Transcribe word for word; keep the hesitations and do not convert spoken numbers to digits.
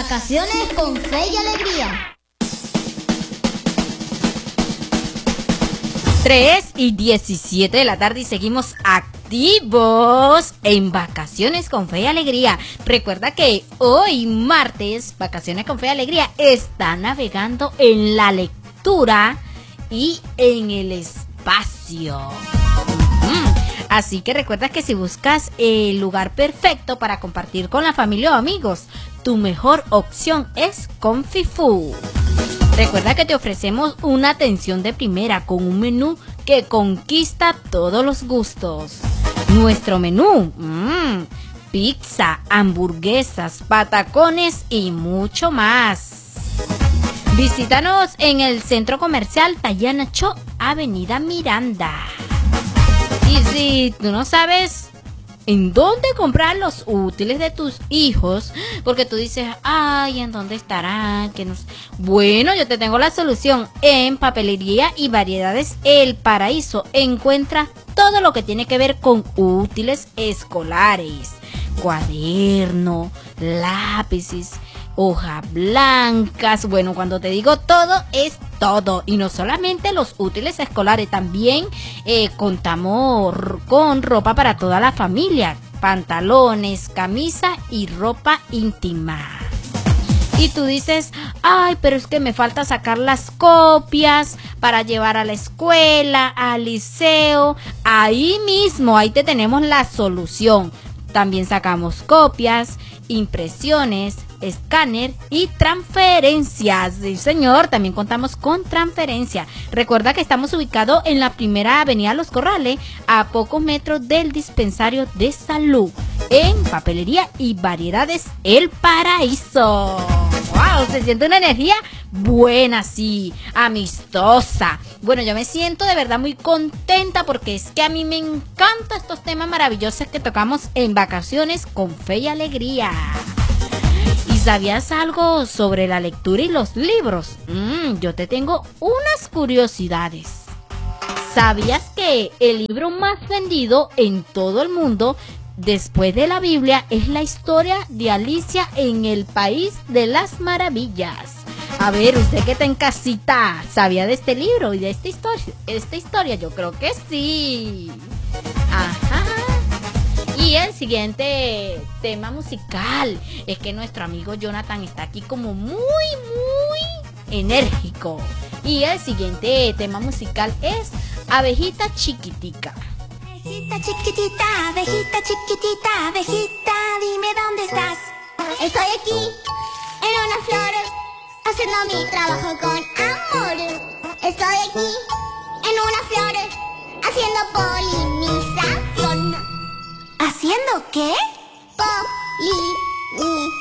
Vacaciones con fe y alegría. tres y diecisiete de la tarde y seguimos activos en Vacaciones con Fe y Alegría. Recuerda que hoy martes, Vacaciones con Fe y Alegría está navegando en la lectura y en el espacio. Mm. Así que recuerda que si buscas el lugar perfecto para compartir con la familia o amigos, tu mejor opción es Confifu. Recuerda que te ofrecemos una atención de primera con un menú que conquista todos los gustos. Nuestro menú, mmm, pizza, hamburguesas, patacones y mucho más. Visítanos en el Centro Comercial Tayana Cho, Avenida Miranda. Y si tú no sabes en dónde comprar los útiles de tus hijos, porque tú dices, ay, ¿en dónde estarán? Que nos... Bueno, yo te tengo la solución. En Papelería y Variedades El Paraíso encuentras todo lo que tiene que ver con útiles escolares, cuaderno, lápices, hojas blancas. Bueno, cuando te digo todo, es todo. Y no solamente los útiles escolares, también eh, contamos con ropa para toda la familia, pantalones, camisa y ropa íntima. Y tú dices, ay, pero es que me falta sacar las copias para llevar a la escuela, al liceo. Ahí mismo, ahí te tenemos la solución. También sacamos copias, impresiones, escáner y transferencias. Sí, señor, también contamos con transferencia. Recuerda que estamos ubicados en la primera avenida Los Corrales, a pocos metros del dispensario de salud, en Papelería y Variedades El Paraíso. ¡Wow! Se siente una energía buena, sí, amistosa. Bueno, yo me siento de verdad muy contenta porque es que a mí me encantan estos temas maravillosos que tocamos en Vacaciones con Fe y Alegría. ¿Y sabías algo sobre la lectura y los libros? Mm, yo te tengo unas curiosidades. ¿Sabías que el libro más vendido en todo el mundo, después de la Biblia, es la historia de Alicia en el País de las Maravillas? A ver, usted que está en casita, ¿sabía de este libro y de esta historia? Esta historia, yo creo que sí. Ajá. Y el siguiente tema musical es que nuestro amigo Jonathan está aquí como muy, muy enérgico. Y el siguiente tema musical es Abejita Chiquitica. Abejita chiquitita, abejita chiquitita, abejita, dime dónde estás. Estoy aquí, en unas flores, haciendo mi trabajo con amor. Estoy aquí, en unas flores, haciendo polinización. ¿Haciendo qué? Polinización.